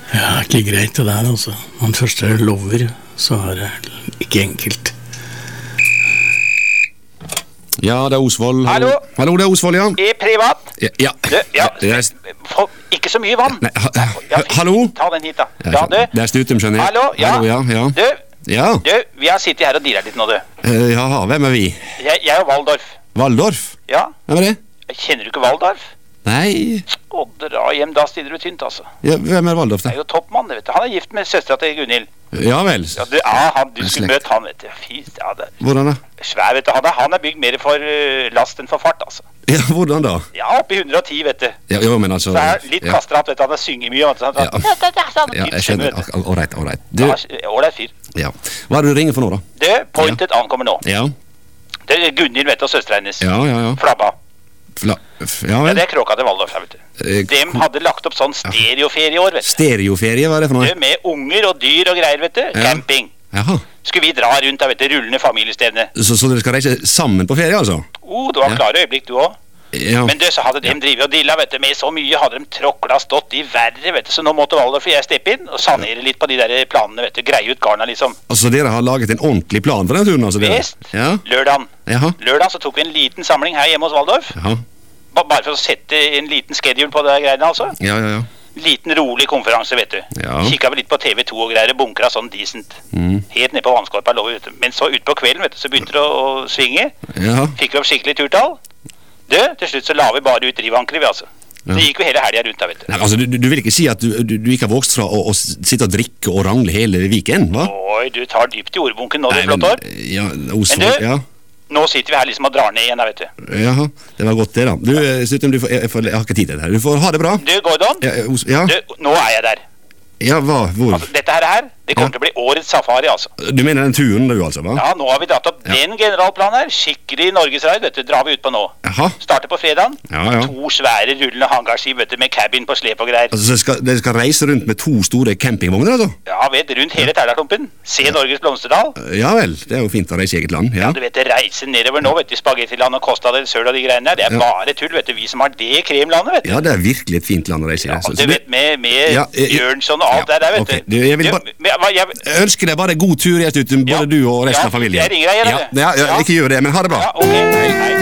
Ja, ikke greit det der, altså. Når han først er lover, så er det ikke enkelt. Ja, det er Osvold. Hallo? Hallo, det er Osvold, ja. I privat? Ja. Ikke så mye vann. Nei, Fint. hallo? Ta den hit, da. Ja, du. Det er Stutum, skjønner jeg. Hallo? Ja. Hallo, ja. Du, vi har sittet her og dirret litt nå, du. Jaha, hvem er vi? Jeg og Waldorf. Waldorf? Ja. Hvem er det? Kjenner du ikke Waldorf? Nei. Å, dra hjem, da stiller du tynt, altså. Ja, hvem er Waldorf, Det da? er jo toppmann, det, vet du. Han er gift med søstera til Gunhild. Ja vel. Ja, du skulle møte han, vet du. Fy, ja, det Hvordan da? svær, vet du. Han er bygd mer for last enn for fart, altså. Ja, hvordan da? Ja, oppi 110, vet du. Ja, jo, men altså... Så er litt kastrat, vet du. Han har synget mye, vet du. Ja, jeg skjønner. Alright. Du, Ålreit fyr. ja. Hva er det du ringer for nå, da? Du, Pointed ankommer nå. Ja. Det er Gunhild, vet du, og søstera hennes. Ja. Flabba. Ja Ja, vel. det er kråka til Waldorf, vet du. De hadde lagt opp sånn stereoferie i år, vet du. Stereoferie, hva er det for noe? Med unger og dyr og greier, vet du. Camping. Jaha. Skulle vi dra rundt da, vet du, rullende familiestevne. Så dere skal reise sammen på ferie, altså? Du var klare øyeblikk, du også. Ja. Men så hadde de drivet og dilla, vet du, med så mye hadde de tråkla stått i verre, vet du. Så nå måtte Waldorf og jeg steppe inn og sanere litt på de der planene, vet du. Greie ut garna, liksom. Altså, dere har laget en ordentlig plan for den turen, altså? dere? Vest. Ja. Lørdagen. Jaha. Lørdagen så tok vi en liten samling her hjemme hos Waldorf. Jaha. Bare for å sette en liten schedule på det greiene, altså. Ja. Liten, rolig konferanse, vet du. Ja. Kikket vi litt på TV2 og greier, bunkra sånn decent. Helt ned på vannskorpa, lover, vet du. Men så ut på kvelden, vet du, så begynte det å svinge. Ja. Fikk vi opp skikkelig turtall. Til slutt så la vi bare ut drivankeret, vi, altså. Ja. Det gikk jo hele helgen rundt da, vet du. Nei, altså, du vil ikke si at du ikke har vokst fra å sitte og drikke og rangle hele weekend, hva? Oi, du tar dypt i ordbunken nå, du flottor. Ja, Men du, ja. nå sitter vi her liksom og drar ned igjen da, vet du. Jaha, det var godt det da. Du, Stutum, jeg har ikke tid til det her. Du får ha det bra. Du, Gordon. Ja. Du, nå er jeg der. Ja, hva? Hvor? Altså, dette her, det kommer til å bli årets safari, altså. Du mener den turen du, altså, hva? Ja, nå har vi dratt opp den generalplanen her. Skikkelig Norgesreid, vet du, drar vi ut på nå. Jaha. Starter på fredagen. Ja. 2 svære rullende hangarskip, vet du, med cabin på slep og greier. Altså, dere skal reise rundt med 2 store campingvogner, altså? Ja, vet du, rundt hele Tælaklumpen. Se Norges blomsterdal. Ja vel, det er jo fint å reise i eget land, ja. Du vet, reise nedover nå, vet du, Spagettiland og Costa del Søl og de greiene der. Det er bare tull, vet du, vi som har det kremlandet, vet du. Ja, det er virkelig et fint land å reise i. Ja, du vet, med Bjørnson og alt der, vet du. Jeg vil bare ønsker deg bare god tur, Stutum, både du og resten av familien. Jeg ringer deg, ja, ikke gjør det, men ha det bra. Ja, ok. Hei.